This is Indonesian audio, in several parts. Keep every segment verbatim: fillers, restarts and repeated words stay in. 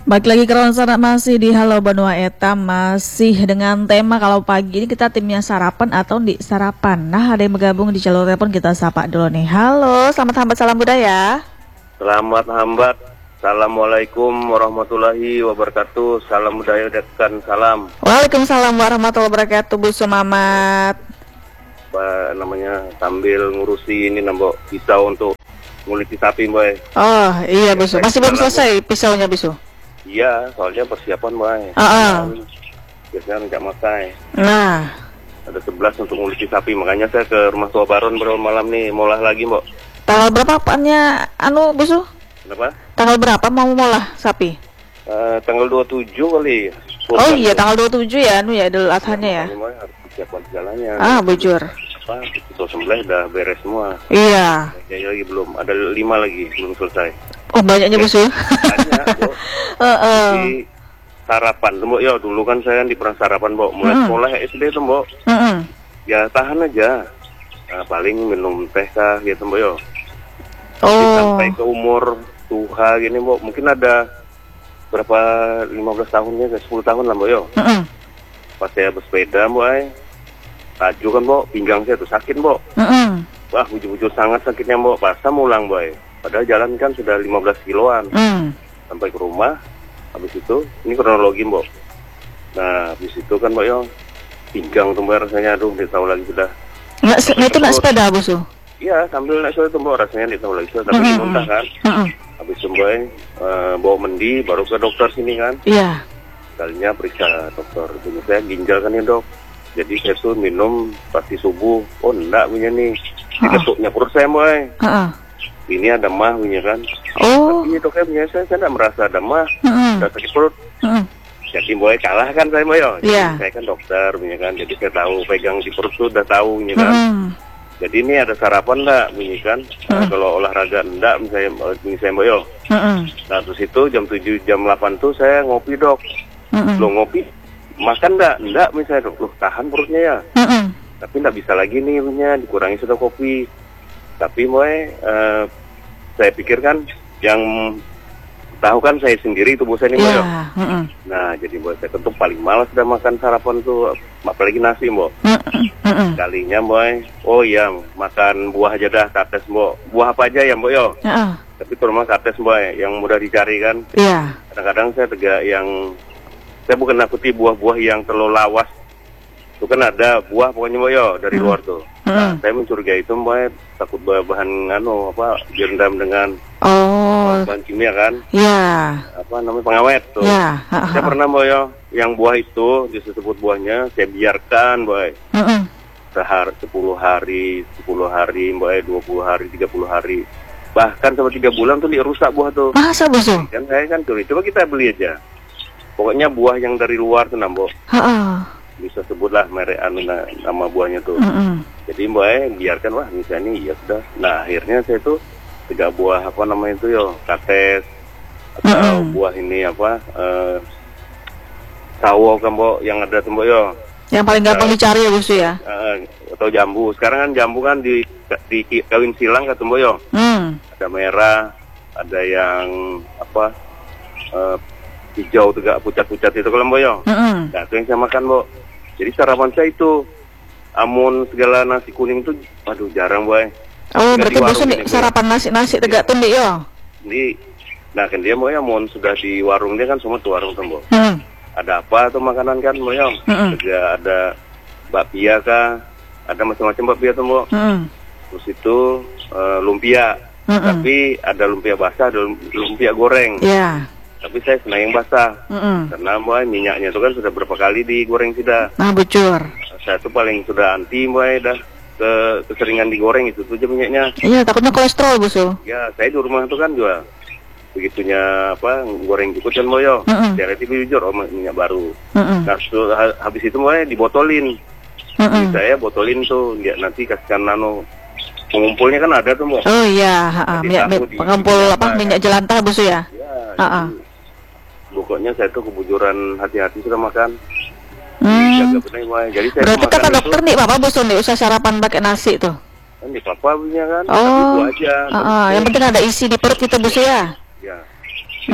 Balik lagi ke Ronsan masih di Halo Banua Eta, masih dengan tema kalau pagi ini kita timnya sarapan atau di sarapan. Nah, ada yang bergabung di jalur telepon, kita sapa dulu nih. Halo, selamat hambat salam budaya. Selamat hambat. Assalamualaikum warahmatullahi wabarakatuh. Salam budaya dekan salam. Waalaikumsalam warahmatullahi wabarakatuh, Bu Sumamat. Apa namanya, sambil ngurusi ini nambah pisau untuk nguliti sapi, boy. Oh iya, Bu Su. Masih belum selesai pisaunya, Bu Su? Iya, soalnya persiapan, boy. Uh-uh. Biasanya nggak makai. Nah, ada sebelas untuk nguliti sapi, makanya saya ke rumah tua Baron baru malam nih, molah lagi, mbok. tanggal berapa apanya anu, Bu Su? Kenapa? Tanggal berapa mau molah sapi? Uh, tanggal dua puluh tujuh kali. Oh iya, tanggal dua puluh tujuh ya, anu ya, Idul Adhanya ya. Boy, harus persiapan segalanya. Ah, bujur. Apa? Pisau sembelih udah beres semua. Iya. Ya, lagi belum, ada lima lagi belum selesai. Oh, banyaknya, Bu Su. Banyak, Bo. Heeh. Di sarapan tuh, Mbok. Ya, dulu kan saya di perang sarapan, Mbok. Mulai Mm. sekolah S D tuh, Mbok. Heeh. Ya tahan aja. Nah, paling minum teh kah gitu, Mbok, yo. Oh. Sampai ke umur tuha gini, Mbok. Mungkin ada berapa lima belas tahunnya, ke sepuluh tahun lah, Mbok, yo. Heeh. Pas saya bersepeda, Mbok, ay. Laju kan, Mbok. Pinggang saya tuh sakit, Mbok. Heeh. Wah, bujur-bujur sangat sakitnya, Mbok. Pasam ulang, Boy. Padahal jalan kan sudah lima belas kiloan. Hmm. Sampai ke rumah, habis itu, ini kronologi, Mbok. Nah, habis itu kan, Mbok, yo, pinggang tuh, Mbok, rasanya, aduh, dia tahu lagi sudah. Nggak, se- itu naik sepeda, Bu Su? Iya, sambil naik sepeda tuh, Mbok, rasanya dia tahu lagi sudah, tapi Mm-mm. dimuntah kan. Heeh. Habis itu, Mbok, eh, bawa mendi, baru ke dokter sini kan. Iya. Kalinya periksa dokter, ini saya ginjal kan ya, Dok. Jadi saya tuh minum pasti subuh. Oh, enggak punya nih. Diketuknya perut saya, Mbok. Heeh. Ini ada mah punya kan. Oh. Iya, Dok, ya, punya saya, saya tidak merasa ada mah. Heeh. Udah sakit perut. Heeh. Jadi boy kalah kan saya, boy. Iya. Saya kan dokter punya kan. Jadi saya tahu pegang di perut tuh udah tahu punya kan. Heeh. Jadi ini ada sarapan enggak bunyi kan. Nah, kalau olahraga enggak misalnya bunyi saya, boy. Heeh. Nah, terus itu jam tujuh jam delapan tuh saya ngopi, Dok. Heeh. Lo ngopi makan enggak? Enggak misalnya, Dok. Loh, tahan perutnya ya. Heeh. Tapi enggak bisa lagi nih punya dikurangi sudah kopi. Tapi boy eh, saya pikir kan yang tahu kan saya sendiri tubuh saya ini, boy. Iya. Heeh. Nah, jadi buat saya tuh paling malas udah makan sarapan tuh, apalagi nasi, Mbok. Heeh. Heeh. Kalinya, boy, oh iya, makan buah aja dah, kates, Mbok. Buah apa aja ya, Mbok, yo? Heeh. Tapi terutama kates, boy, yang mudah dicari kan. Iya. Kadang-kadang saya tegak yang, saya bukan nakuti buah-buah yang terlalu lawas. Itu kan ada buah pokoknya, Mbok, yo, dari luar tuh. Nah, Hmm. saya mencurigai itu, Mbok, takut bahan, anu, apa, direndam dengan Oh. bahan kimia kan. Iya. Apa namanya, pengawet tuh. Iya. Heeh. Saya pernah, Boy, yo, yang buah itu disebut buahnya saya biarkan, Boy, Heeh. sehari sepuluh hari, sepuluh hari, Boy, dua puluh hari, tiga puluh hari, bahkan sampai tiga bulan tuh dia rusak buah tuh. Masa, Bu Su? Kan saya kan curi, coba kita beli aja. Pokoknya buah yang dari luar tuh, Nambo, Heeh. bisa sebutlah merek anu na- nama buahnya tuh. Heeh. Jadi, Boy, biarkan, wah misalnya ya sudah. Nah, akhirnya saya tuh tiga buah apa namanya itu, yo, kates atau Mm-mm. buah ini apa eh, sawo kan, Bo, yang ada tuh, Bo, yo. Yang paling gampang dicari ya, Bu Su ya? Eh, atau jambu. Sekarang kan jambu kan di di kawin silang kan, Bo, yo. Hmm. Ada merah, ada yang apa eh, hijau juga pucat-pucat itu kalau, Bo, yo. Heeh. Nah, itu yang saya makan, Bo. Jadi sarapan saya itu amun segala nasi kuning itu aduh jarang, Boy. Oh, Tinggal berarti di Bu Su warung nih ini, Bo. sarapan nasi-nasi tegak tuh, yo? Di nah kan dia, Bo, ya, amun sudah di warung dia kan semua tuh warung tuh, Bo. Heeh. Ada apa tuh makanan kan, Bo, yo? Mm-mm. Juga ada bakpia kah? Ada macam-macam bakpia tuh, Bo. Heeh. Terus itu eh, lumpia. Mm-mm. Tapi ada lumpia basah, ada lumpia goreng. Iya. Tapi saya senang yang basah. Heeh. Karena, Bo, minyaknya itu kan sudah berapa kali digoreng sudah. Nah, bocor. Saya tuh paling sudah anti, Bo, dah ke keseringan digoreng itu tuh aja minyaknya. Iya, takutnya kolesterol, Bu Su. Ya, saya di rumah itu kan juga begitunya apa goreng jukut kan, Boyo. Mm-mm. Saya itu jujur, oh minyak baru. Heeh. Nah, so, ha- habis itu mulai dibotolin. Heeh. Jadi saya botolin tuh, ya nanti kasihkan nano. Pengumpulnya kan ada tuh, Bo. Oh iya, heeh. Jadi Minyak, tahu minyak di- pengumpul di- apa? di- Minyak jelantah, Bu Su ya? Ya, Ah, ah. itu. Pokoknya saya tuh kebujuran hati-hati sudah makan. Hmm. Jaga benar, Boy. Jadi saya Berarti makan kata itu, dokter nih, Bapak Bu Su nih usah sarapan pakai nasi tuh. kan di papa punya kan, tapi Oh. itu aja. Heeh, yang penting ada isi di perut gitu, Bu Su ya. Ya. Itu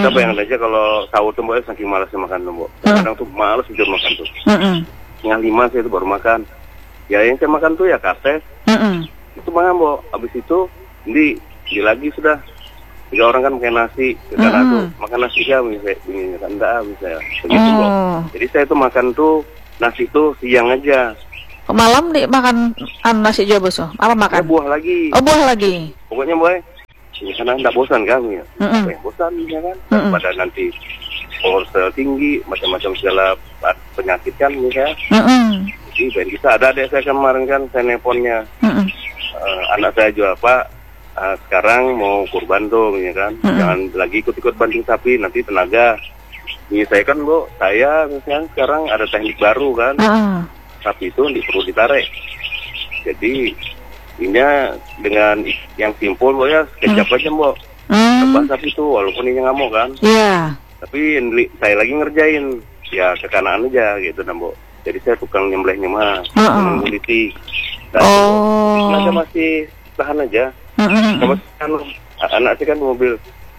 Kita bayangin aja kalau sahur tuh Mbak, saking malasnya makan tuh Mbak. Kadang tuh malas jujur makan tuh. Mm-mm. Setengah lima saya itu baru makan. Ya yang saya makan tuh ya kates. Mm-mm. Itu makan Mbak. Abis itu di, di lagi sudah. Tiga orang kan makan nasi. Karena Mm-mm. tuh makan nasi ya bisa begini kan enggak bisa ya. Begitu Mbak. Oh. Jadi saya tuh makan tuh nasi tuh siang aja. Malam nih makan anu, nasi juga bos. Apa Ya makan? buah lagi. Oh buah lagi. Pokoknya Mbak. Ya, karena enggak bosan kami ya. Mm-mm. Apa yang bosan ya kan. Mm-mm. Pada nanti kolesterol tinggi, macam-macam segala penyakit kan ya. Mm-mm. Jadi ben kita ada adik saya kemarin kan saya nelponnya. Mm-mm. Uh, anak saya jual Pak, uh, sekarang mau kurban tuh ya kan. Mm-mm. Jangan lagi ikut-ikut banting sapi nanti tenaga. Ini saya kan Bu, saya misalnya sekarang ada teknik baru kan. Ah. Sapi itu di- perlu ditarik. Jadi ini dengan yang simpul Bu ya, kecap aja Bu. Hmm. Tebas sapi itu walaupun ini ngamuk kan. Iya. Tapi li- saya lagi ngerjain ya kekanaan aja gitu nah Bu. Jadi saya tukang nyembelihnya mah, Uh-uh. dengan nguliti. Dan Oh. tenaga masih tahan aja. Mm-mm. Sama kan anak saya kan mobil.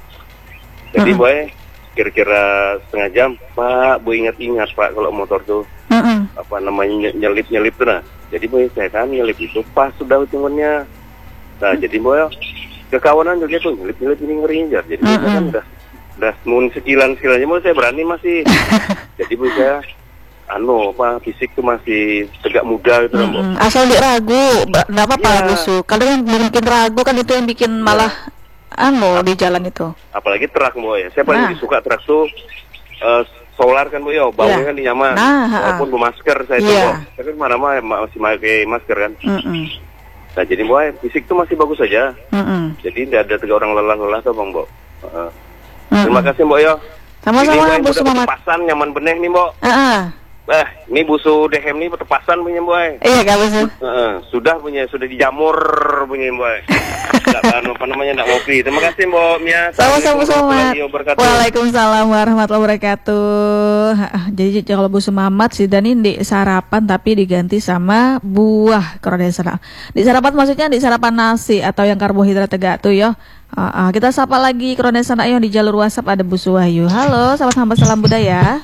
Jadi Mm-mm. boy kira-kira setengah jam, Pak, Bu ingat-ingat Pak kalau motor tuh Mm-mm. apa namanya ny- nyelip-nyelip tuh nah. Jadi boy saya kan nyelip itu pas sudah hitungannya. Nah jadi boy kekawanan juga tuh nyelip-nyelip ini ngeri aja. Jadi boy, saya kan udah udah mun sekilan-sekilannya boy saya berani masih. Jadi boy saya anu apa fisik tuh masih tegak muda gitu kan Bo. Mm-mm. Asal dia ragu, ba- nggak apa-apa Iya. busuk. Kadang yang bikin ragu kan itu yang bikin malah anu di jalan itu. Apalagi truk boy. Saya paling Nah. suka truk tuh eh, solar kan boy, baunya Iya. kan nyaman. Nah, ha-ha. Walaupun bermasker saya tuh Iya. Bo. Saya kan mana-mana masih pakai masker kan. Mm-mm. Nah jadi boy fisik tuh masih bagus saja. Mm-mm. Jadi tidak ada tiga orang lelah-lelah tuh bang Bo. Heeh. Mm-mm. Terima kasih Bo yo. Sama-sama, Ini, Bu Boy, udah Sumamat. bertepasan nyaman benih nih Bo. Ah, Bah, ini busu dehem nih bertepasan punya boy. iya kak busuk. Heeh, sudah punya sudah dijamur punya boy. Enggak tahu apa namanya enggak ngopi. Terima kasih Mbok Mia. Sama-sama Assalamualaikum Sumamat. warahmatullahi wabarakatuh. Waalaikumsalam warahmatullahi wabarakatuh. Ah, Jadi kalau Bu Sumamat sih dan ini sarapan tapi diganti sama buah kalau ada sarapan. Di sarapan maksudnya di sarapan nasi atau yang karbohidrat tegak tuh ya. Ah, ah, kita sapa lagi krones sana yang di jalur WhatsApp ada Bu Suwahyu. Halo, sahabat-sahabat salam budaya.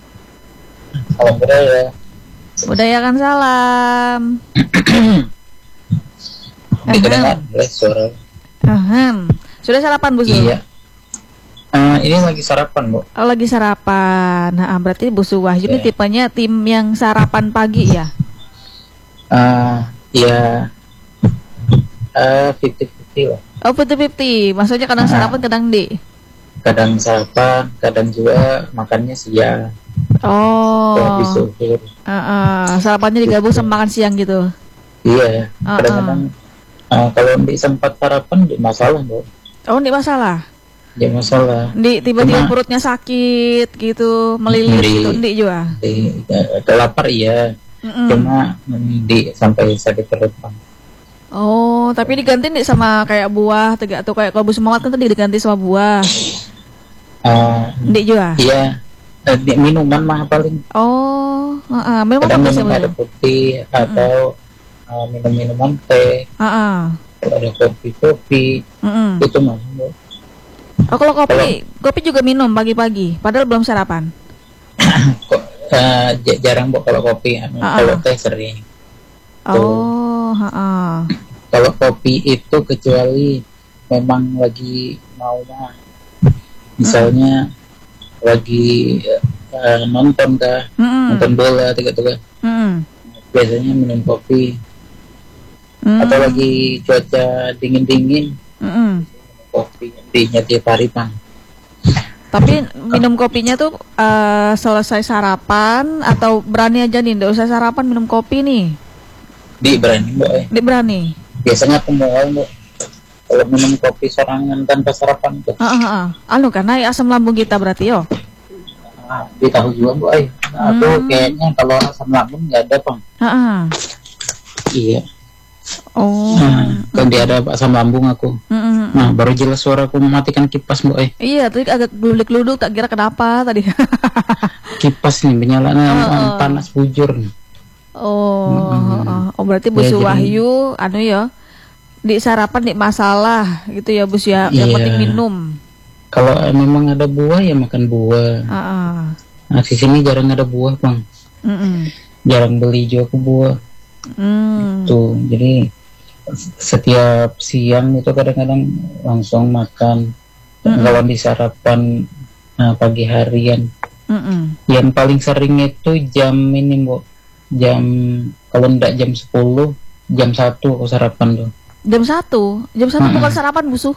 Salam budaya. Budayakan salam. Dikenal boleh suara. Ahem. Sudah sarapan Bu Su? Iya. Eh, ini lagi sarapan, Bu. Oh, lagi sarapan. Nah, berarti Bu Suwahyu ini Iya. tipenya tim yang sarapan pagi ya? Eh, ya. Eh, fifty-fifty lah. Oh, fifty-fifty. Maksudnya kadang Ah. sarapan, kadang di. Kadang sarapan, kadang juga makannya siang. Oh. Habis zuhur. Uh, uh, sarapannya digabung sama makan siang gitu. Iya. Ah, Kadang-kadang eh, kalau di sempat sarapan di masalah, Bu. Oh, enggak masalah. Di masalah. Di tiba-tiba Cuma- perutnya sakit gitu, melilit Di- gitu, enggak juga. Di, eh, kelapar iya. Mm-mm. Cuma mm, di sampai sakit perut, Bang. Oh, tapi diganti nih sama kayak buah, tegak tuh kayak kalau Bu Sumamat kan tadi diganti sama buah. Eh, Enggak juga. iya. Eh, di minuman mah paling Oh, uh, uh, memang kadang apa sih minum Bu? air putih atau uh, minum minuman teh, Uh, uh. kalau ada kopi kopi Mm-mm. itu mah Bu. Oh, kalau kopi, kopi juga minum pagi-pagi, padahal belum sarapan. Kok uh, j- jarang Bu kalau kopi, anu, Ah, kalau ah. teh sering. Oh, heeh. Kalau kopi itu kecuali memang lagi mau mah, misalnya lagi uh, nonton kah, Mm-mm. nonton bola tiga-tiga, Mm-mm. biasanya minum kopi. Mm. Atau lagi cuaca dingin-dingin, Mm-mm. kopi intinya tiap hari Bang. Tapi minum kopinya tuh eh, selesai sarapan atau berani aja nih, nggak usah sarapan minum kopi nih, Di berani Bu, eh. dia berani. Biasanya pemual Bu, kalau minum kopi sorangan tanpa sarapan itu, Heeh, heeh. Anu kan naik asam lambung kita berarti yo. nah, di tahu juga Bu, eh. Nah, aku Hmm. kayaknya kalau asam lambung nggak ada Bang. Heeh. Iya. Oh. Nah, kalau dia ada asam lambung aku. Mm-mm. Nah, baru jelas suaraku mematikan kipas Bu, eh. Iya, tadi agak geluduk-geluduk, tak kira kenapa tadi. Kipas nih menyalanya Oh. panas bujur nih. Oh, Mm-mm. oh, oh, berarti Bu Ya, jadi- Suwahyu, anu ya, di sarapan di masalah gitu ya Bu ya. Yang Iya. penting minum. kalau memang ada buah ya makan buah. Uh-uh. Nah di sini jarang ada buah bang, Mm-mm. jarang beli juga ke buah. Mm. Tuh jadi setiap siang itu kadang-kadang langsung makan. Mm-mm. Kalau di sarapan nah, pagi harian, Mm-mm. yang paling sering itu jam ini bu, jam kalau enggak jam sepuluh, jam satu aku sarapan tuh. Jam satu, jam satu Mm-mm. bukan sarapan busu.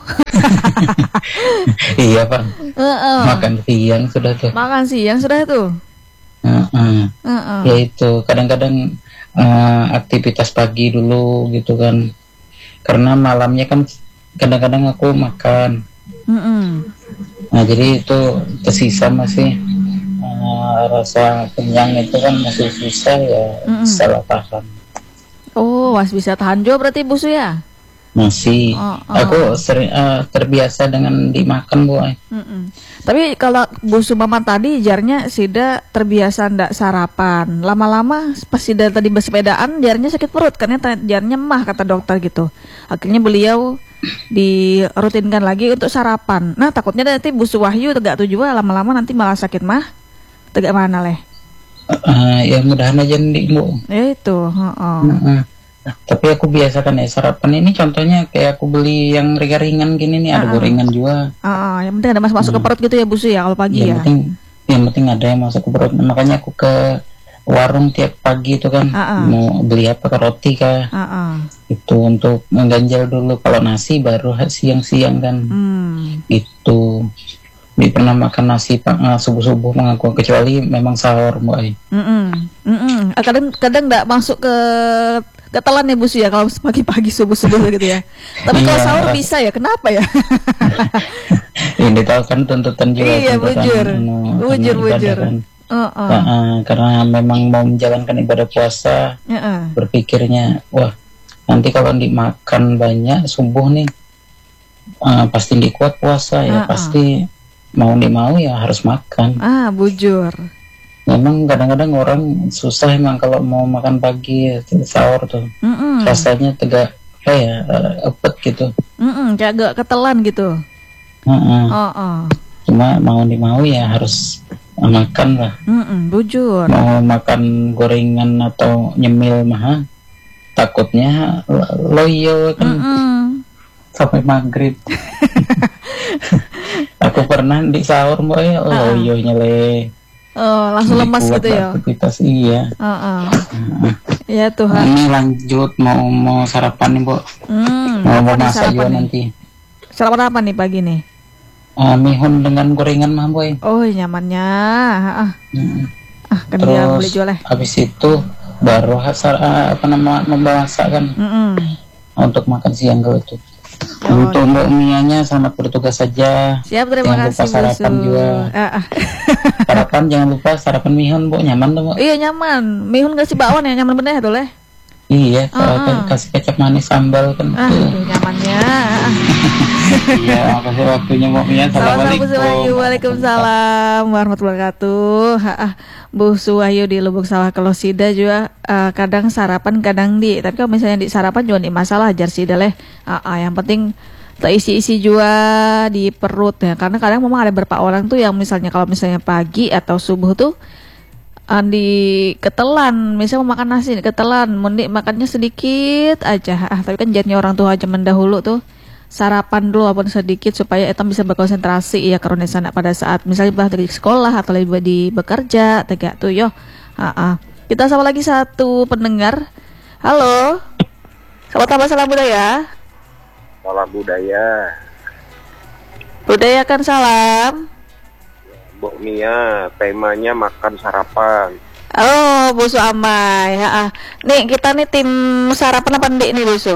Iya bang, Uh-uh. makan siang sudah tuh. Makan siang sudah tuh. Uh-uh. Uh-uh. Ya itu kadang-kadang uh, aktivitas pagi dulu gitu kan, karena malamnya kan kadang-kadang aku makan. Mm-mm. Nah jadi itu tersisa masih uh, rasa kenyang itu kan masih sisa ya. Mm-mm. Salah paham Oh, masih bisa tahan juga berarti busu ya? masih. Oh, oh. Aku sering uh, terbiasa dengan dimakan bu. Mm-mm. Tapi kalau busu mama tadi jarnya Sida terbiasa ndak sarapan. Lama-lama pas Sida tadi bersepedaan jarnya sakit perut karena ta- jarnya mah kata dokter gitu. Akhirnya beliau dirutinkan lagi untuk sarapan. Nah takutnya nanti busu Wahyu tegak tuh juga lama-lama nanti malah sakit mah. Tegak mana leh? Uh, ya mudahan aja nih bu. Ya itu. Oh, Uh-uh. Nah, tapi aku biasakan ya sarapan ini contohnya kayak aku beli yang ringan-ringan gini nih, ada Uh-uh. gorengan juga. oh. Yang penting ada masuk masuk ke perut gitu ya busu ya kalau pagi Yang ya. penting yang penting ada yang masuk ke perut. Makanya aku ke warung tiap pagi itu kan, Uh-uh. mau beli apa ke roti kah, Uh-uh. itu untuk mengganjal dulu. Kalau nasi baru siang-siang kan. Hmm. Itu di pernah makan nasi pak uh, subuh-subuh mengaku, kecuali memang sahur mbak. Mm-mm. Mm-mm. Ah, kadang kadang nggak masuk ke ketelan ya busu ya kalau pagi-pagi subuh-subuh gitu ya. Tapi kalau Iya. sahur bisa ya, kenapa ya? Ini tahu kan tuntutan juga. Iya, tuntutan, bujur. anu, Bujur, anu, ibadah bujur. kan. Uh-uh. Nah, uh, karena memang mau menjalankan ibadah puasa, Uh-uh. berpikirnya wah nanti kalau dimakan banyak subuh nih uh, pasti dikuat puasa ya. Uh-uh. Pasti mau nih mau ya harus makan. Ah, bujur. Memang kadang-kadang orang susah emang kalau mau makan pagi sahur tuh. Mm-mm. Rasanya tegak kayak uh, epet gitu. Mm-mm. Kayak agak ketelan gitu. Uh-uh. Uh-uh. Cuma mau nih mau ya harus uh, makan lah. Mm-mm. Bujur. Mau makan gorengan atau nyemil mah takutnya lo- loyo kan Mm-mm. sampai maghrib. Aku pernah di sahur mbak ya, oh, Uh-uh. loyonya le. Oh, langsung lemas Kuat gitu ya. aktivitas iya. Uh-uh. Nah, Ya Tuhan. ini lanjut mau mau sarapan nih bu, Hmm. mau mau Apa nih masak juga sarapan nih? nanti. Sarapan apa nih pagi nih? Uh, mihun dengan gorengan mah boy. Oh, nyamannya. Ah, Hmm. ah kan dia boleh Terus jual ya. habis itu baru hasar uh, apa nama memasak kan Mm-mm. untuk makan siang kalau itu. Oh, Untuk Mbak Mianya selamat bertugas saja. Siap, terima Jangan kasih lupa sarapan busu. juga. Ah, ah. Sarapan jangan lupa sarapan mihun bu, nyaman tuh bu. Iya nyaman. Mihun kasih bakwan ya nyaman bener tuh leh. Iya, Ah, ah. kasih kecap manis sambal kan. Ah, Tuh. aduh, nyamannya. Ah, ah. Iya, makasih waktunya Mbak Mia. Sama-sama Bu Wahyu. Assalamualaikum. Waalaikumsalam warahmatullahi wabarakatuh. Ha, ah. Bu Wahyu di Lubuk Sawah kalau Sida juga ah, kadang sarapan kadang di. Tapi kalau misalnya di sarapan juga di masalah ajar Sida leh. Ah, ah, yang penting terisi-isi juga di perut ya. Karena kadang memang ada beberapa orang tuh yang misalnya kalau misalnya pagi atau subuh tuh ah, di ketelan, misalnya mau makan nasi ketelan, mending makannya sedikit aja. Ah, tapi kan jadinya orang tua aja mendahulu tuh sarapan dulu walaupun sedikit supaya etam bisa berkonsentrasi ya karena sana pada saat misalnya bah dari sekolah atau lagi di bekerja tegak tuh yo. Ah, ah. Kita sama lagi satu pendengar. Halo. Selamat tambah salam budaya. Salam budaya. Budayakan salam. Bu Mia, temanya makan sarapan. Oh, Busu Amai. Ha, ah. Nih kita nih tim sarapan apa ndik nih Busu?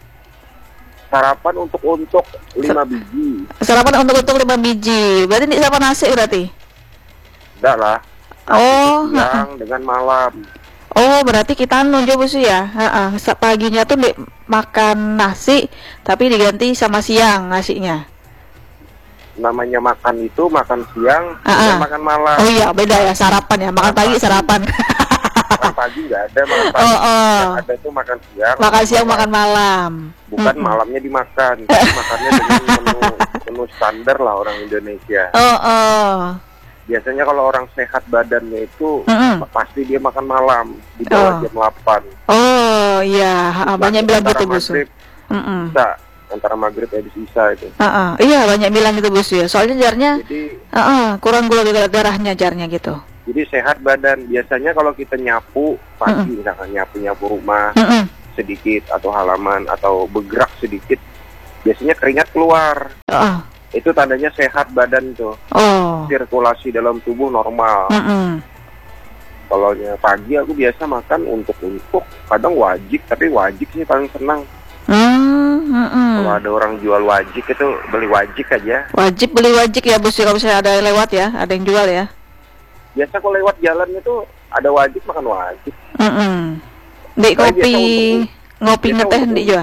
Sarapan untuk untuk lima biji. Sarapan untuk untuk lima biji. Berarti ndik sama nasi berarti? Enggak lah. Oh, ha, ah. Siang dengan malam. Oh, berarti kita nunjuk Busu ya. Ha, ah. Paginya tuh ndik makan nasi, tapi diganti sama siang nasinya. Namanya makan itu makan siang Ah, dan ah. makan malam. Oh iya, beda ya sarapan ya. Makan pagi sarapan. Makan pagi nggak ada, makan pagi Oh, oh. yang ada tuh makan siang. Makan siang, makan malam. Bukan Mm-mm. malamnya dimakan, tapi makannya dengan menu menu standar lah orang Indonesia. Oh, oh. Biasanya kalau orang sehat badannya itu Mm-mm. pasti dia makan malam di bawah Oh. jam delapan. Oh, iya, ha, banyak bilang Antara gitu, Busu. maghrib, Mm-mm. Isa, antara maghrib habis Isa itu. Ah, ah. Iya, banyak bilang gitu, Busu ya. Soalnya jarnya Jadi ah, ah, kurang gula darahnya jarnya gitu. jadi sehat badan. Biasanya kalau kita nyapu pagi, misalkan nyapu-nyapu rumah Mm-mm. sedikit atau halaman atau bergerak sedikit, biasanya keringat keluar. Oh, Itu tandanya sehat badan tuh. oh. Sirkulasi dalam tubuh normal. Mm-mm. Kalau pagi aku biasa makan untuk-untuk, kadang wajik, tapi wajik sih paling senang. Hmm, mm-mm. Kalau ada orang jual wajik itu beli wajik aja. Wajib beli wajik ya, Bus, kalau misalnya ada yang lewat ya, ada yang jual ya. Biasa kalau lewat jalan itu ada wajik, makan wajik. Mm-mm. Di Tapi kopi, biasa untuk- ngopi biasa ngeteh untuk- di juga.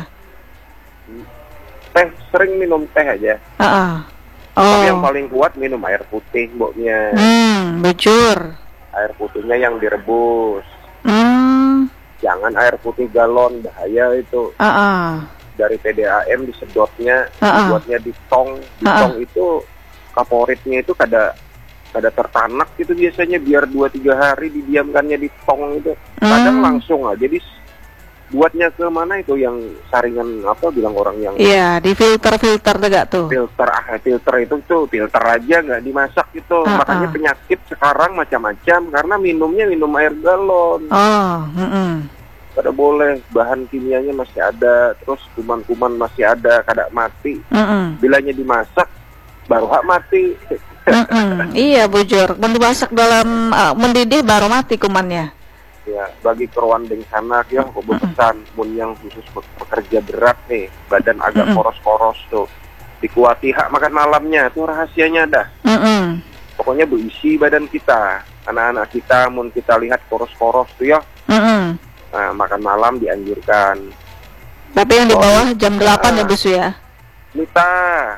Teh sering minum teh aja. Ah, ah. Tapi yang Oh, paling kuat minum air putih, mboknya. hmm, bujur. Air putihnya yang direbus. Hmm, Jangan air putih galon, bahaya itu. ah, ah. Dari P D A M disedotnya, Ah, ah. dibuatnya di tong. Di Ah, ah. tong itu kaporitnya itu kada kada tertanak itu biasanya, biar dua tiga hari didiamkannya di tong itu. Kadang Hmm. langsung aja. Jadi s- buatnya ke mana itu yang saringan apa bilang orang yang Iya, di filter-filter tegak tuh. filter ah filter itu tuh filter aja nggak dimasak gitu. Ah, Makanya ah. penyakit sekarang macam-macam karena minumnya minum air galon. Oh, mm-mm. Kada boleh, bahan kimianya masih ada, terus kuman-kuman masih ada, kada mati. Mm-mm. Bilanya dimasak baru hak mati. Mm-mm. Iya, bujur. Mun dimasak dalam ah, mendidih baru mati kumannya. Ya, bagi keruandeng sana ya aku berpesan mun yang khusus be- bekerja berat nih, badan agak Mm-mm. koros-koros tuh. Dikuati hak makan malamnya, tuh rahasianya dah. Mm-mm. Pokoknya berisi badan kita. Anak-anak kita mun kita lihat koros-koros tuh ya, Mm-mm. nah, makan malam dianjurkan. Tapi yang di bawah jam delapan ya, Ah. Busu ya. Mita,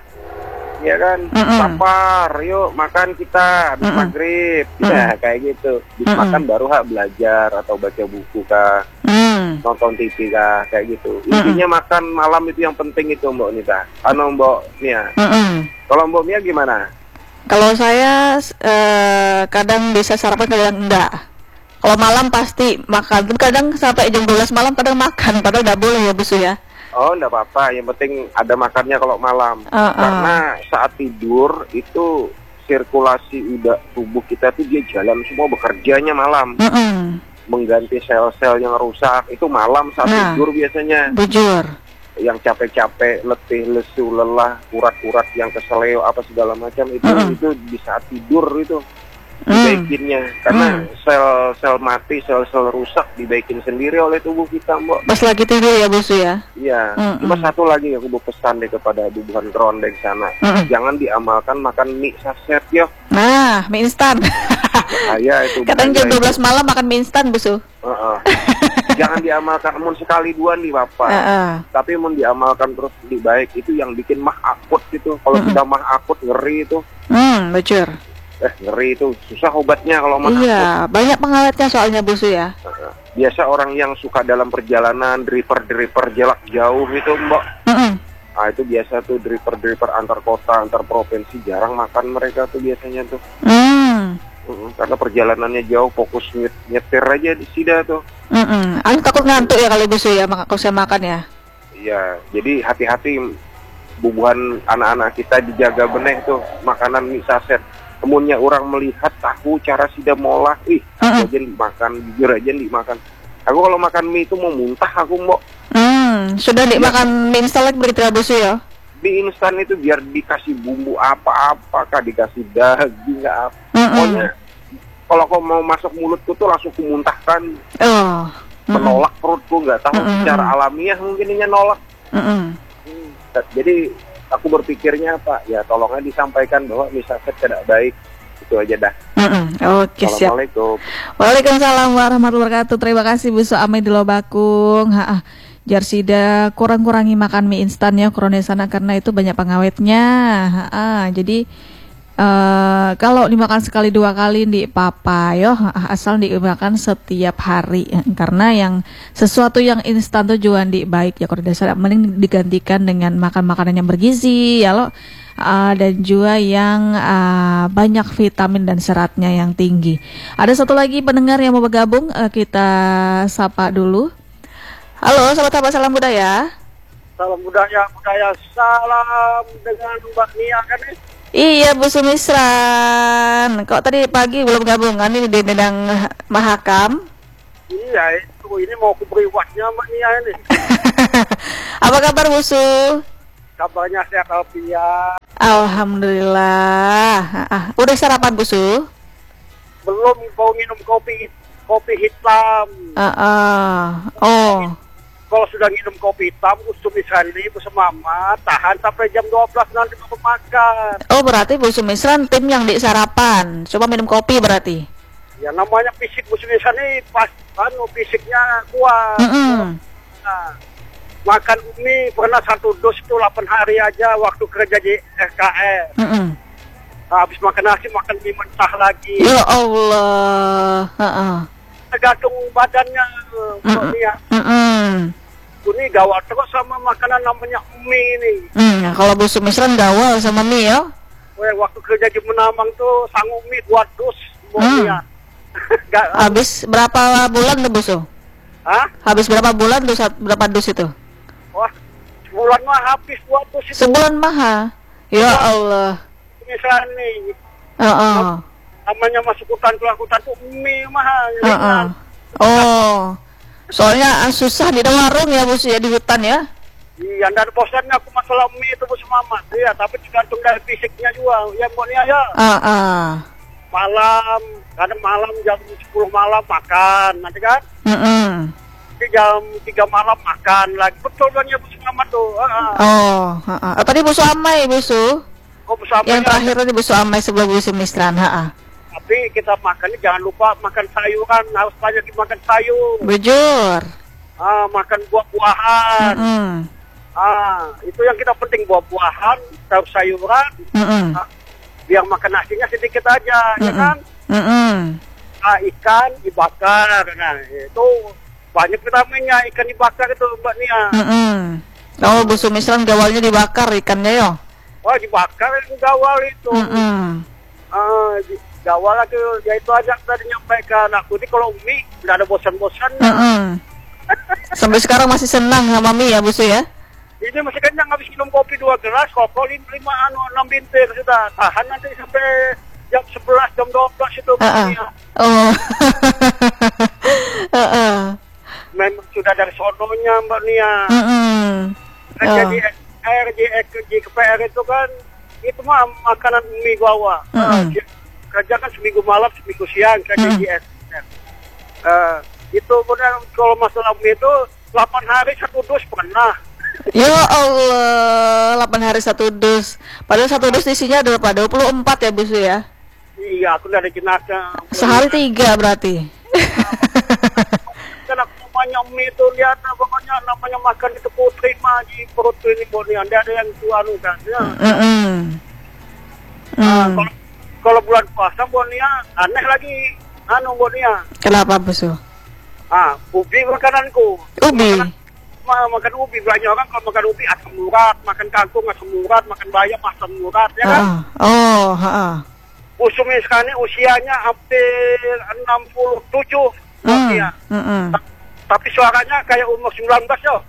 ya kan, Mm-mm. lapar, yuk makan kita habis Mm-mm. maghrib, Mm-mm. ya kayak gitu. Habis Mm-mm. makan baru hak belajar atau baca buku kah, Hmm. nonton T V kah, kayak gitu. Mm-mm. Intinya makan malam itu yang penting itu Mbak Nita. Anu Mbak Mia, Mm-mm. kalau Mbak Mia gimana? Kalau saya eh, kadang bisa sarapan, kadang enggak. Kalau malam pasti makan. Kadang sampai jam dua belas malam kadang makan, padahal nggak boleh ya, Busu ya. Oh, enggak apa-apa, yang penting ada makannya kalau malam. Uh-uh. Karena saat tidur itu sirkulasi udah tubuh kita tuh dia jalan semua, bekerjanya malam. Mm-mm. Mengganti sel-sel yang rusak itu malam saat Nah. tidur biasanya. Bujur. Yang capek-capek, letih, lesu, lelah, urat-urat yang keseleo apa segala macam itu Mm-mm. itu di saat tidur itu Mm. dibaikinnya. Karena Mm. sel-sel mati, sel-sel rusak dibaikin sendiri oleh tubuh kita, Mbak. Pas lagi tidur ya, Busu ya. Iya. Mm-mm. Cuma satu lagi aku mau pesan deh kepada bubuhan kerondeng sana. Mm-mm. Jangan diamalkan makan mie saset ya. Nah, mie instan. Bahaya itu. Kadang jam bahaya dua belas itu. malam makan mie instan, Busu. Heeh. Jangan diamalkan mun sekali dua nih Bapak. Heeh. Tapi mun diamalkan terus di baik itu yang bikin mah akut gitu. Kalau Mm-mm. sudah mah akut ngeri itu. Hmm, bujur. Eh ngeri itu susah obatnya kalau mah akut. Iya, banyak pengawetnya soalnya, Busu ya. Heeh. Biasa orang yang suka dalam perjalanan driver-driver jarak jauh itu Mbak. Mm-mm. Ah itu biasa tuh driver-driver antar kota, antar provinsi jarang makan mereka tuh biasanya tuh. Hmm. Mm, karena perjalanannya jauh, fokus nyet nyetir aja di sida tuh. Mm-mm. Aku takut ngantuk ya kalau Busu ya, maka kalau saya makan ya. Iya, jadi hati-hati bubuhan anak-anak kita dijaga beneh tuh makanan mie saset. Kemudian orang melihat tahu cara sida molah, ih, Mm-mm. aku aja dimakan, jujur aja dimakan. Aku kalau makan mie itu mau muntah aku mau. Hmm, sudah dimakan mie instan lagi begitu ya, Busu ya. Di instan itu biar dikasih bumbu apa-apa kah, dikasih daging nggak apa. Mm-mm. Pokoknya kalau kau mau masuk mulutku tuh langsung kumuntahkan, Oh. Mm-mm. menolak perutku, nggak tahu Mm-mm. secara alamiah mungkin ini nolak. Mm-mm. Hmm, jadi aku berpikirnya apa? Ya tolongnya disampaikan bahwa misalnya tidak baik. Itu aja dah. Mm-mm. Oke, siap. Assalamualaikum. Waalaikumsalam warahmatullahi wabarakatuh. Terima kasih Bu Ame di Lobakung. Ha, Jarsida kurang-kurangi makan mie instan ya korone sana karena itu banyak pengawetnya. Ha, jadi eh kalau dimakan sekali dua kali di papa yo asal dimakan setiap hari karena yang sesuatu yang instan tuh juga di baik ya kalau dasar mending digantikan dengan makan makanan yang bergizi ya lo. Uh, dan juga yang uh, banyak vitamin dan seratnya yang tinggi. Ada satu lagi pendengar yang mau bergabung, uh, kita sapa dulu. Halo, sahabat-sahabat salam budaya. Salam budaya, budaya salam dengan Mbak Nia kan nih? Iya Bu Sumisran. Kok tadi pagi belum gabung kan ini di bidang Mahakam? Iya, itu ini mau aku beri waktunya Mbak Nia ini. Apa kabar Bu Su? Kabarnya sehat alfiat. Alhamdulillah. Ah, udah sarapan Bu Su? Belum, mau minum kopi kopi hitam. Uh, uh. Oh. Kalau sudah minum kopi hitam, Sumisran ini Bu Semama tahan sampai jam dua belas nanti mau makan. Oh berarti Bu Sumisran tim yang di sarapan. Coba minum kopi berarti. Ya namanya fisik Bu Sumisran ini pas kan fisiknya kuat. Mm -mm. Nah, makan mie pernah satu dos itu delapan hari aja waktu kerja di S K S. Mm -mm. Nah, habis makan nasi makan mie mentah lagi. Ya Allah. Uh -uh. Tergantung badannya. Mm -mm. Ya. Mm -mm. Ini gawat terus sama makanan namanya mie ini. Hmm, kalau Bu Sumisran gawal sama mie ya? Weh, waktu kerja di Menamang tuh sanggup mie dua dus. Hmm. Ya. Gak, Habis berapa bulan tuh Bu Su? Hah? Habis berapa bulan tuh berapa dus itu? Wah, sebulan mah habis dua dus itu. Sebulan mah? Ya Allah. Misalnya nih, Uh -uh. namanya masuk hutan keluar hutan tuh mie mahal. Uh -uh. Oh, soalnya uh, susah di warung ya Bu Su ya di hutan ya? Iya, dan bosannya aku masalah mie itu Bu Semama. Iya, tapi tergantung dari fisiknya juga. Ya, pokoknya ya. Uh -uh. Malam, kadang malam jam sepuluh malam makan, nanti kan? Mm -mm. Di jam tiga malam makan lagi. Betul kan ya Bu Semama tuh. Uh -uh. Oh, uh -uh. Oh, tadi Bu Su Amai Bu Su. Oh, Bu Semama. Yang terakhir tadi Bu Su Amai sebelum Bu Sumisran, ha. Tapi kita makan jangan lupa makan sayuran, harus banyak dimakan sayur. Bujur. Ah, makan buah-buahan. Mm -mm. Ah, itu yang kita penting buah-buahan, sayur-sayuran. Mm -mm. Ah, biar makan nasinya sedikit aja, Mm -mm. ya kan? Mm -mm. Ah, ikan dibakar, nah itu banyak vitaminnya ikan dibakar itu Mbak Nia. Mm -mm. Oh, Bu Sumisran gawalnya dibakar ikannya yo. Wah, dibakar yang gawal itu. Mm -mm. Ah, di- gawal itu ya itu aja tadi nyampaikan aku ini kalau mie nggak ada bosan-bosannya. Mm -mm. Sampai sekarang masih senang sama mie ya Bu Su ya? Ini masih kenyang habis minum kopi dua gelas, kopi lima anu enam bintir sudah tahan nanti sampai jam sebelas jam dua belas itu Uh -uh. Nia. Oh. Uh -uh. Memang sudah dari sononya Mbak Nia. Mm -mm. Kerja Oh. di R J di K P R itu kan itu mah makanan mie bawa. Mm-mm. Uh, kerja kan seminggu malam seminggu siang kerja Mm. di S K S. Uh, itu benar kalau masalah mie itu delapan hari satu dus pernah. Ya Allah, delapan hari satu dus. Padahal satu dus isinya ada berapa? dua puluh empat ya Bu Su ya? Iya, aku dari jenazah. Sehari tiga berarti. Kan aku namanya mie itu lihat pokoknya namanya makan itu putri mah di perut ini boni ada ada yang tua anu kan. Ya. Mm -mm. Nah, Mm. kalau kalau bulan puasa bonia aneh lagi anu bonia. Kenapa Bu Su? Ah, ubi makananku. Ubi. Makanan, ma, makan ubi banyak orang kalau makan ubi asam urat, makan kangkung asam urat, makan bayam asam urat ya kan. Uh-uh. Oh, heeh. Usumi sekarang usianya hampir enam puluh tujuh Mm. bonia. Mm-mm. Tapi suaranya kayak umur sembilan belas yo.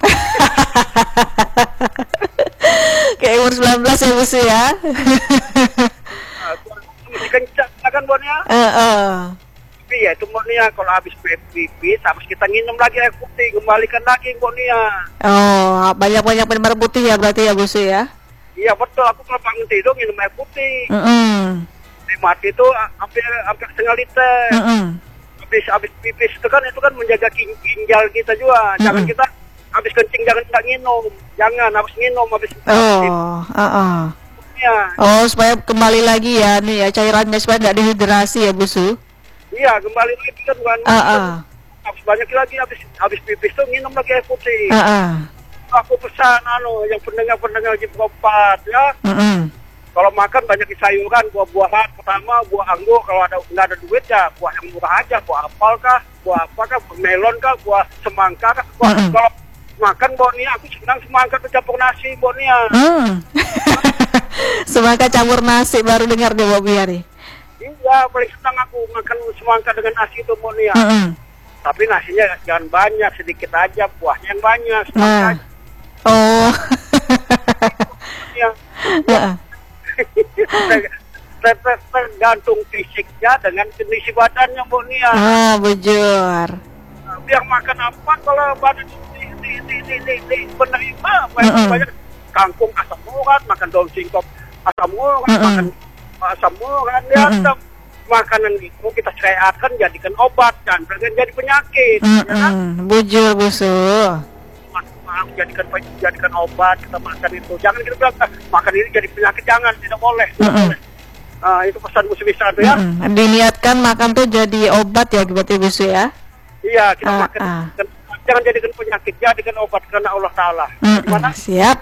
Kayak umur sembilan belas ya Bu Su ya? Nah, masih kencang kan bonia. Heeh. Tapi ya itu bonia kalau habis pipis habis kita minum lagi air putih kembalikan lagi bonia. Oh, banyak-banyak minum air putih ya berarti ya Bu Su ya? Iya betul, aku kalau bangun tidur minum air putih. Mm-mm. Di mati itu hampir hampir setengah liter. Mm-mm. Habis habis pipis itu kan itu kan menjaga kin- ginjal kita juga. Jangan Mm-mm. kita habis kencing jangan tidak minum. Jangan habis minum habis. Oh, heeh. Iya, Oh, supaya kembali lagi ya nih ya cairannya supaya nggak dehidrasi ya Bu Su? iya kembali lagi kan bukan. Heeh. Habis banyak lagi habis habis pipis tuh minum lagi air putih. Heeh. Aku pesan anu yang pendengar-pendengar di Propat ya. Mm-mm. Kalau makan banyak sayuran, buah-buahan, pertama buah anggur, kalau ada nggak ada duit ya buah yang murah aja, buah apel kah, buah apa kah, buah melon kah, buah semangka kah. Buah, Mm-mm. Kalau makan Mbok Nia, aku senang semangka bercampur nasi Mbok Nia. Hmm. Semangka campur nasi, baru dengar deh Mbok Mia nih. Iya, paling senang aku makan semangka dengan nasi itu Mbok Nia. Mm-mm. Tapi nasinya jangan banyak, sedikit aja, buahnya yang banyak. Nah. Semangka Oh. ya. Heeh. Ter- ter- ter- tergantung fisiknya dengan kondisi badannya Mbok Nia. Ah, bujur. Biar makan apa kalau badan di di di di di, di penerima banyak, Mm-mm. banyak kangkung asam urat, makan daun singkong asam urat, Mm-mm. makan asam urat ya. Mm-mm. Kita- makanan itu kita sehatkan jadikan obat dan jangan jadi penyakit. Ya kan? Mm-mm. Bujur busu. Maaf, jadikan jadikan obat kita makan itu. Jangan kita bilang "Ah, makan ini jadi penyakit, jangan, tidak boleh. Tidak Mm-mm. boleh. Ah, itu pesan musuh bisa tuh ya. Mm-mm. Diniatkan makan tuh jadi obat ya berarti busu ya. Iya, kita Ah, makan ah. jangan jadikan penyakit, jadikan obat karena Allah Taala. Mm-mm. Gimana? Siap.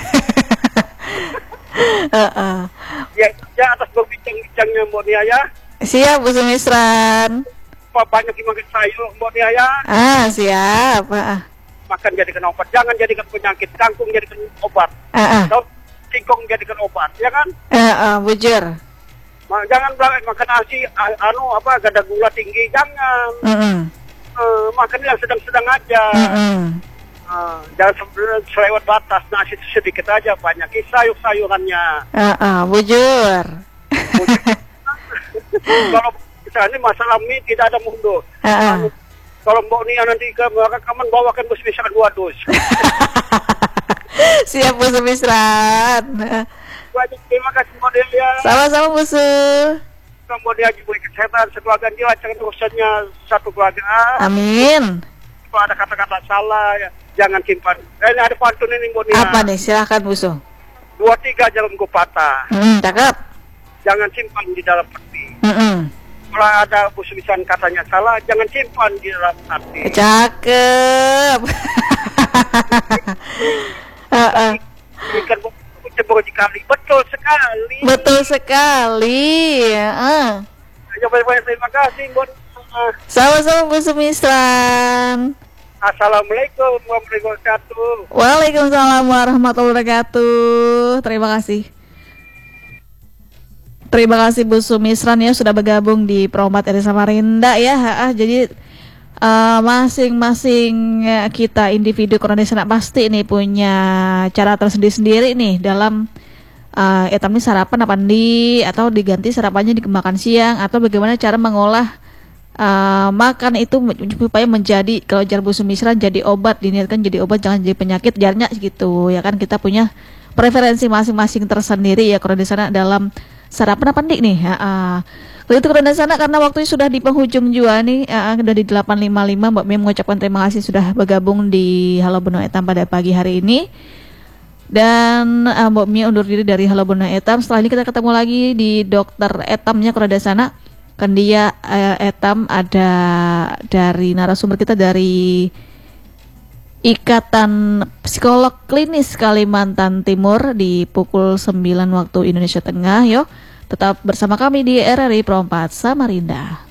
Heeh. Ya, ya atas berbincang-bincangnya Mbok Nia ya. Siap busu Misran. Pak banyak yang makan sayur Mbok Nia ya. Ah, siap. Ah, Makan jadikan obat, jangan jadikan penyakit. Kangkung jadikan obat. ah, ah. Daun singkong jadikan obat, ya kan? Eh, ah, bujur. Ma- Jangan bilang makan nasi a- anu apa gada gula tinggi, jangan. Mm-mm. Eh, makan yang sedang-sedang aja. Mm-mm. Eh, jangan se- selewat batas, nasi itu sedikit aja, banyak sayur-sayurannya. Ah, ah, bujur. Kalau misalnya masalah mie tidak ada mundur. Ah, ah. Kalau Mbok Nia nanti ke rekaman bawakan bus misalkan dua dus. Siap busu Misran. Banyak terima kasih Mbok Nia ya. Sama-sama busu. Kemudian diberi kesehatan sekeluarga dia, jangan urusannya satu keluarga. Amin. Kalau ada kata-kata salah, ya, jangan simpan. Eh, ini ada pantun ini Mbok Nia. Apa nih? Silahkan busu. Dua tiga jalan gue patah. Hmm, cakep. Jangan simpan di dalam peti. Mm-mm. Kalau ada busumisan katanya salah, jangan simpan di dalam hati. Cakep. Heeh. Ikan cebur di kali. Betul sekali. Betul sekali. Heeh. Ya, banyak-banyak terima kasih Mbok. Uh, Sama-sama busu Misran. Assalamualaikum warahmatullahi wabarakatuh. Waalaikumsalam warahmatullahi wabarakatuh. Terima kasih. Terima kasih Bu Sumisran ya sudah bergabung di Promat R Samarinda ya. Ha, jadi uh, masing-masing uh, kita individu Krondesanak pasti nih punya cara tersendiri-sendiri nih dalam uh, etam ini sarapan apa di atau diganti sarapannya di makan siang atau bagaimana cara mengolah uh, makan itu supaya menjadi kalau jar Bu Sumisran jadi obat, diniatkan jadi obat jangan jadi penyakit jarnya gitu ya kan. Kita punya preferensi masing-masing tersendiri ya Krondesanak dalam sarapan apa nih nih ya, uh, kalau itu kerana sana karena waktunya sudah di penghujung juga nih uh, sudah di delapan lima puluh lima. Mbak Mia mengucapkan terima kasih sudah bergabung di Halo Benua Etam pada pagi hari ini dan uh, Mbak Mia undur diri dari Halo Benua Etam. Setelah ini kita ketemu lagi di Dokter Etamnya kerana sana kan dia uh, Etam ada dari narasumber kita dari Ikatan Psikolog Klinis Kalimantan Timur di pukul sembilan waktu Indonesia Tengah. Yo, tetap bersama kami di R R I Pro empat Samarinda.